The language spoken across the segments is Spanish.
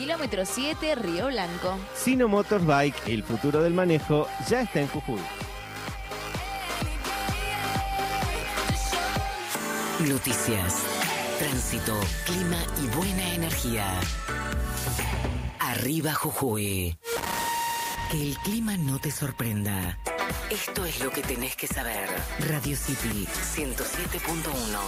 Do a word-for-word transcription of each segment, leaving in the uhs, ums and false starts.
kilómetro siete, Río Blanco. Sino Motorbike, el futuro del manejo, ya está en Jujuy. Noticias, tránsito, clima y buena energía. Arriba Jujuy. Que el clima no te sorprenda. Esto es lo que tenés que saber. Radio City ciento siete punto uno.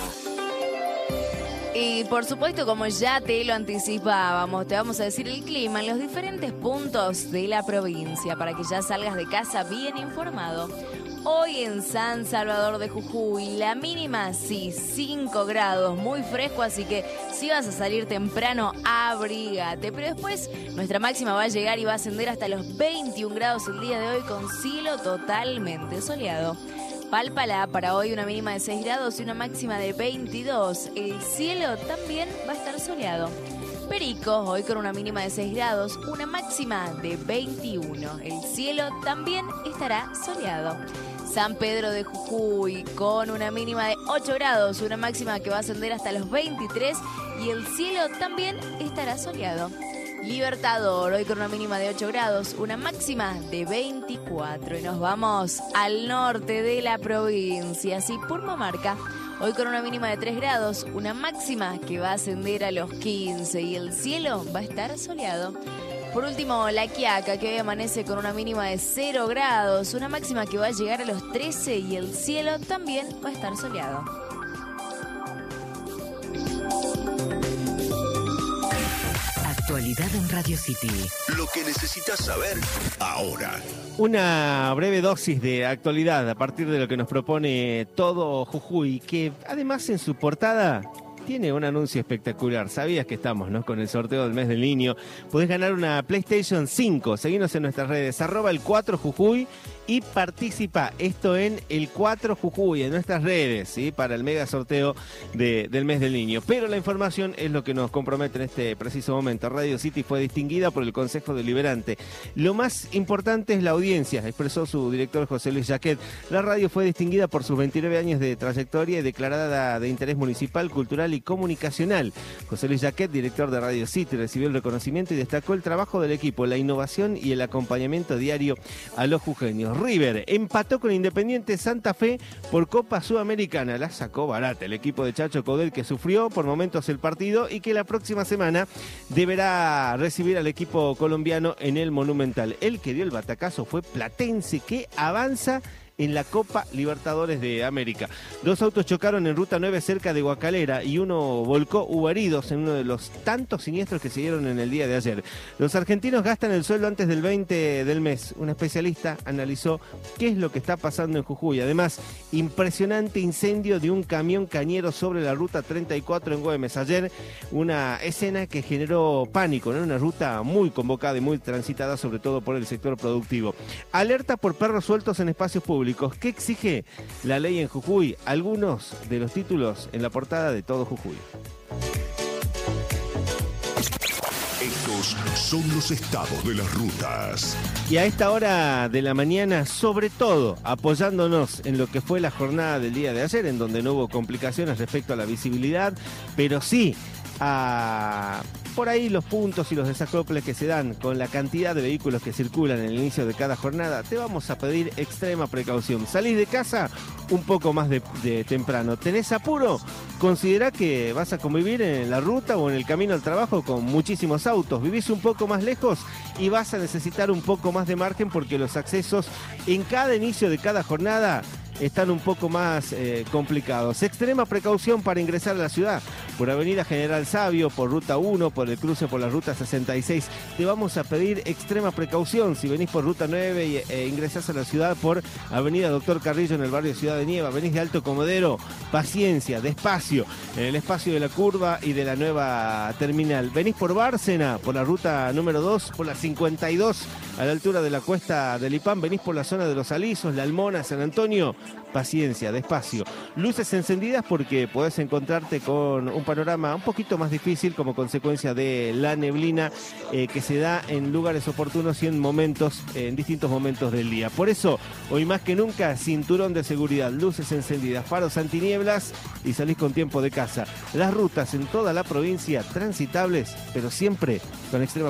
Y por supuesto, como ya te lo anticipábamos, te vamos a decir el clima en los diferentes puntos de la provincia para que ya salgas de casa bien informado. Hoy en San Salvador de Jujuy, la mínima sí, cinco grados, muy fresco, así que si vas a salir temprano, abrígate. Pero después nuestra máxima va a llegar y va a ascender hasta los veintiún grados el día de hoy con cielo totalmente soleado. Pálpala, para hoy una mínima de seis grados y una máxima de veintidós. El cielo también va a estar soleado. Perico, hoy con una mínima de seis grados, una máxima de veintiuno. El cielo también estará soleado. San Pedro de Jujuy, con una mínima de ocho grados, una máxima que va a ascender hasta los veintitrés y el cielo también estará soleado. Libertador, hoy con una mínima de ocho grados, una máxima de veinticuatro. Y nos vamos al norte de la provincia, así Purmamarca. Hoy con una mínima de tres grados, una máxima que va a ascender a los quince y el cielo va a estar soleado. Por último, La Quiaca, que hoy amanece con una mínima de cero grados, una máxima que va a llegar a los trece y el cielo también va a estar soleado. Actualidad en Radio City. Lo que necesitas saber ahora. Una breve dosis de actualidad a partir de lo que nos propone todo Jujuy, que además en su portada tiene un anuncio espectacular. Sabías que estamos, ¿no?, con el sorteo del mes del niño. Podés ganar una PlayStation cinco. Seguinos en nuestras redes, arroba el cuatro Jujuy y participa. Esto en el cuatro Jujuy, en nuestras redes, ¿sí?, para el mega sorteo de, del mes del niño. Pero la información es lo que nos compromete en este preciso momento. Radio City fue distinguida por el Consejo Deliberante. Lo más importante es la audiencia, expresó su director José Luis Jaquet. La radio fue distinguida por sus veintinueve años de trayectoria y declarada de interés municipal, cultural y comunicacional. José Luis Jaquet, director de Radio City, recibió el reconocimiento y destacó el trabajo del equipo, la innovación y el acompañamiento diario a los jujeños. River empató con Independiente Santa Fe por Copa Sudamericana. La sacó barata el equipo de Chacho Coudet, que sufrió por momentos el partido y que la próxima semana deberá recibir al equipo colombiano en el Monumental. El que dio el batacazo fue Platense, que avanza en la Copa Libertadores de América. Dos autos chocaron en Ruta nueve cerca de Guacalera y uno volcó. Hubo heridos en uno de los tantos siniestros que se dieron en el día de ayer. Los argentinos gastan el sueldo antes del veinte del mes. Un especialista analizó qué es lo que está pasando en Jujuy. Además, impresionante incendio de un camión cañero sobre la Ruta treinta y cuatro en Güemes. Ayer, una escena que generó pánico, ¿no? Una ruta muy convocada y muy transitada, sobre todo por el sector productivo. Alerta por perros sueltos en espacios públicos. ¿Qué exige la ley en Jujuy? Algunos de los títulos en la portada de todo Jujuy. Estos son los estados de las rutas. Y a esta hora de la mañana, sobre todo, apoyándonos en lo que fue la jornada del día de ayer, en donde no hubo complicaciones respecto a la visibilidad, pero sí a por ahí los puntos y los desacoples que se dan con la cantidad de vehículos que circulan en el inicio de cada jornada. Te vamos a pedir extrema precaución. Salís de casa un poco más de, de temprano. ¿Tenés apuro? Considera que vas a convivir en la ruta o en el camino al trabajo con muchísimos autos. Vivís un poco más lejos y vas a necesitar un poco más de margen, porque los accesos en cada inicio de cada jornada están un poco más eh, complicados. Extrema precaución para ingresar a la ciudad por Avenida General Sabio, por Ruta uno, por el cruce por la Ruta sesenta y seis. Te vamos a pedir extrema precaución si venís por Ruta nueve y, e ingresás a la ciudad por Avenida Doctor Carrillo en el barrio Ciudad de Nieva. Venís de Alto Comodero, paciencia, despacio, en el espacio de la curva y de la nueva terminal. Venís por Bárcena, por la Ruta número dos, por la cincuenta y dos, a la altura de la cuesta del Ipán. Venís por la zona de Los Alisos, La Almona, San Antonio. Paciencia, despacio. Luces encendidas porque podés encontrarte con un panorama un poquito más difícil como consecuencia de la neblina eh, que se da en lugares oportunos y en momentos, eh, en distintos momentos del día. Por eso, hoy más que nunca, cinturón de seguridad, luces encendidas, faros antinieblas y salís con tiempo de casa. Las rutas en toda la provincia transitables, pero siempre con extrema